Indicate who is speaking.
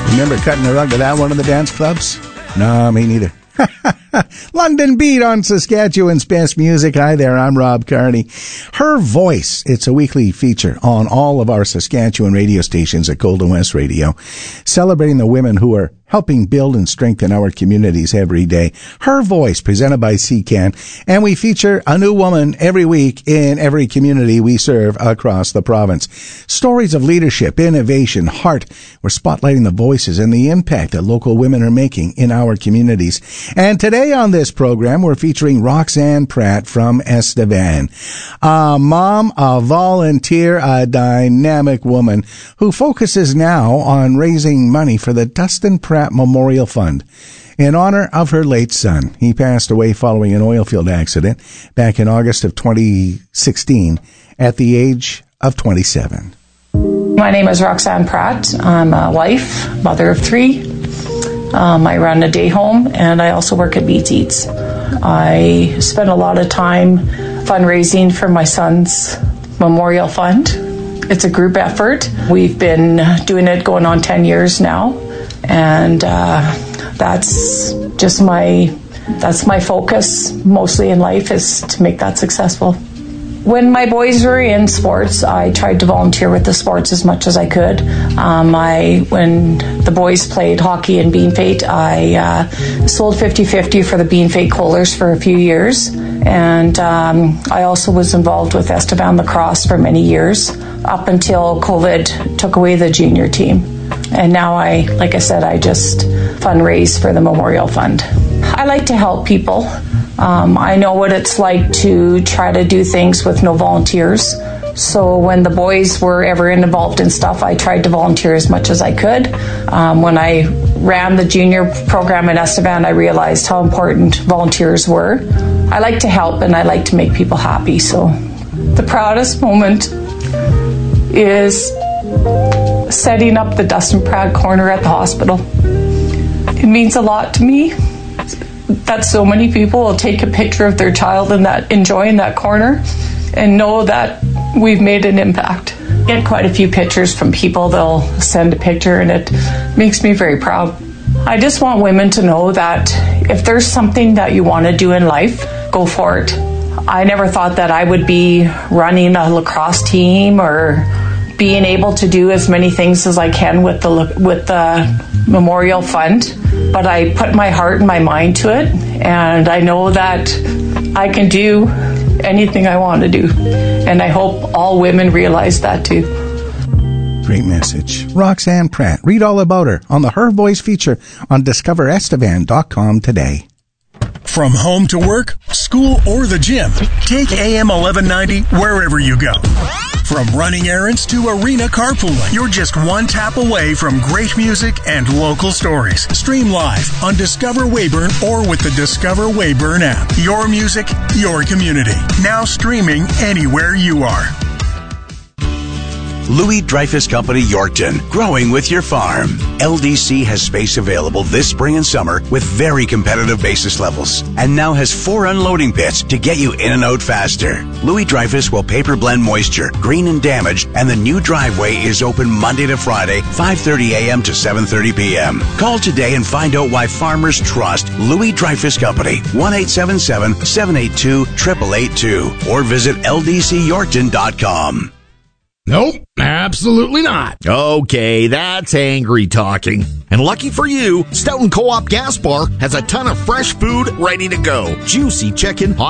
Speaker 1: Remember cutting the rug to that one of the dance clubs? No, me neither. London Beat on Saskatchewan's Best Music. Hi there, I'm Rob Carney. Her Voice, it's a weekly feature on all of our Saskatchewan radio stations at Golden West Radio, celebrating the women who are helping build and strengthen our communities every day. Her Voice, presented by CCAN, and we feature a new woman every week in every community we serve across the province. Stories of leadership, innovation, heart. We're spotlighting the voices and the impact that local women are making in our communities. And today on this program, we're featuring Roxanne Pratt from Estevan, a mom, a volunteer, a dynamic woman who focuses now on raising money for the Dustin Pratt Memorial Fund in honor of her late son. He passed away following an oil field accident back in August of 2016 at the age of 27.
Speaker 2: My name is Roxanne Pratt. I'm a wife, mother of 3. I run a day home, and I also work at Beats Eats. I spend a lot of time fundraising for my son's Memorial Fund. It's a group effort. We've been doing it going on 10 years now, and that's my focus mostly in life, is to make that successful. When my boys were in sports, I tried to volunteer with the sports as much as I could. When the boys played hockey in Bean Fate, I sold 50-50 for the Bean Fate Kohlers for a few years. And I also was involved with Estevan Lacrosse for many years, up until COVID took away the junior team. And now I just fundraise for the Memorial Fund. I like to help people. I know what it's like to try to do things with no volunteers. So when the boys were ever involved in stuff, I tried to volunteer as much as I could. When I ran the junior program in Estevan, I realized how important volunteers were. I like to help, and I like to make people happy. So the proudest moment is setting up the Dustin Pratt corner at the hospital. It means a lot to me that so many people will take a picture of their child enjoying that corner and know that we've made an impact. I get quite a few pictures from people. They'll send a picture, and it makes me very proud. I just want women to know that if there's something that you want to do in life, go for it. I never thought that I would be running a lacrosse team or being able to do as many things as I can with the Memorial Fund, but I put my heart and my mind to it, and I know that I can do anything I want to do, and I hope all women realize that too.
Speaker 1: Great message. Roxanne Pratt. Read all about her on the Her Voice feature on discoverestevan.com today.
Speaker 3: From home to work, school, or the gym, take AM 1190 wherever you go. From running errands to arena carpooling, you're just one tap away from great music and local stories. Stream live on Discover Weyburn or with the Discover Weyburn app. Your music, your community. Now streaming anywhere you are.
Speaker 4: Louis Dreyfus Company, Yorkton, growing with your farm. LDC has space available this spring and summer with very competitive basis levels, and now has 4 unloading pits to get you in and out faster. Louis Dreyfus will paper blend moisture, green and damaged, and the new driveway is open Monday to Friday, 5:30 a.m. to 7:30 p.m. Call today and find out why farmers trust Louis Dreyfus Company, 1-877-782-8882, or visit ldcyorkton.com.
Speaker 5: Nope, absolutely not. Okay, that's angry talking. And lucky for you, Stoughton Co-op Gas Bar has a ton of fresh food ready to go. Juicy chicken, hot